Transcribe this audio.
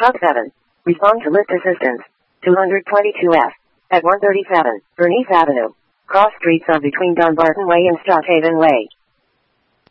Hub 7. Respond to lift assistance. 222F. At 137, Bernice Avenue. Cross streets are between Dumbarton Way and Strathaven Way.